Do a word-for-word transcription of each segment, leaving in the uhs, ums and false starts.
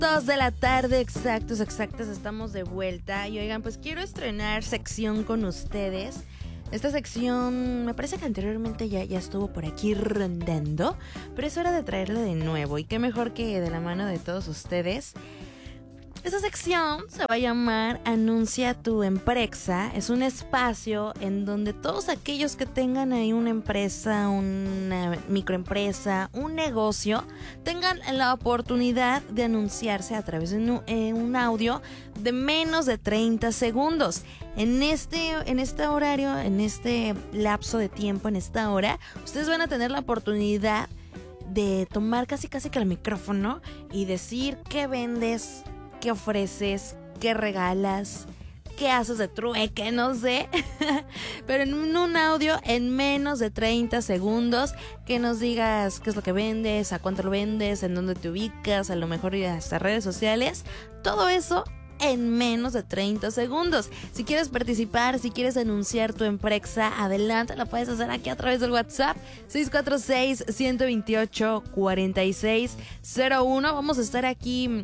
dos de la tarde, exactos, exactas, estamos de vuelta. Y oigan, pues quiero estrenar sección con ustedes. Esta sección me parece que anteriormente ya, ya estuvo por aquí rondando, pero es hora de traerla de nuevo. Y qué mejor que de la mano de todos ustedes. Esta sección se va a llamar Anuncia tu empresa. Es un espacio en donde todos aquellos que tengan ahí una empresa, una microempresa, un negocio, tengan la oportunidad de anunciarse a través de un, eh, un audio de menos de treinta segundos. En este, en este horario, en este lapso de tiempo, en esta hora, ustedes van a tener la oportunidad de tomar casi casi que el micrófono y decir qué vendes, qué ofreces, qué regalas, qué haces de trueque, no sé. Pero en un audio en menos de treinta segundos, que nos digas qué es lo que vendes, a cuánto lo vendes, en dónde te ubicas, a lo mejor ir hasta redes sociales. Todo eso en menos de treinta segundos. Si quieres participar, si quieres anunciar tu empresa, adelante, lo puedes hacer aquí a través del WhatsApp seis cuatro seis, uno dos ocho, cuatro seis cero uno. Vamos a estar aquí.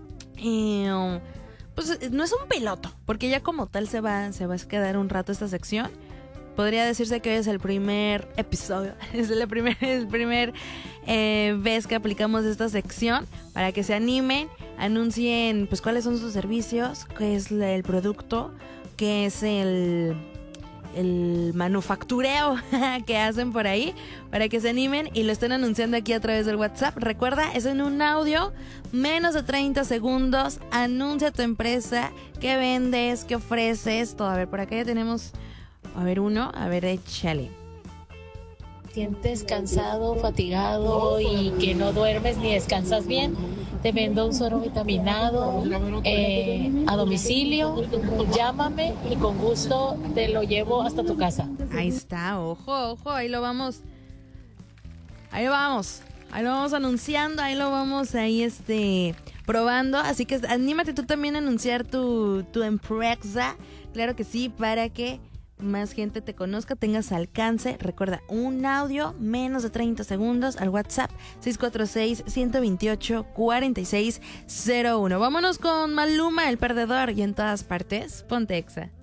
Eh, pues no es un piloto, porque ya como tal se va, se va a quedar un rato esta sección. Podría decirse que hoy es el primer episodio, es la primer, el primer eh, vez que aplicamos esta sección para que se animen, anuncien pues cuáles son sus servicios, qué es el producto, qué es el... el manufactureo que hacen por ahí, para que se animen y lo estén anunciando aquí a través del WhatsApp. Recuerda, es en un audio, menos de treinta segundos. Anuncia tu empresa, qué vendes, qué ofreces, todo. A ver, por acá ya tenemos, a ver, uno, a ver, échale. Sientes cansado, fatigado y que no duermes ni descansas bien, te vendo un suero vitaminado eh, a domicilio. Llámame y con gusto te lo llevo hasta tu casa. Ahí está, ojo, ojo, ahí lo vamos, ahí lo vamos, ahí lo vamos anunciando, ahí lo vamos ahí este probando, así que anímate tú también a anunciar tu, tu empresa, claro que sí, para que más gente te conozca, tengas alcance. Recuerda, un audio menos de treinta segundos al WhatsApp seis cuatro seis, uno dos ocho, cuatro seis cero uno. Vámonos con Maluma, el perdedor, y en todas partes, ponte Exa.